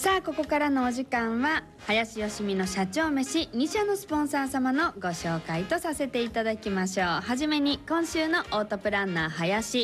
さあここからのお時間は林よしみの社長飯、2社のスポンサー様のご紹介とさせていただきましょう。はじめに今週のオートプランナー林、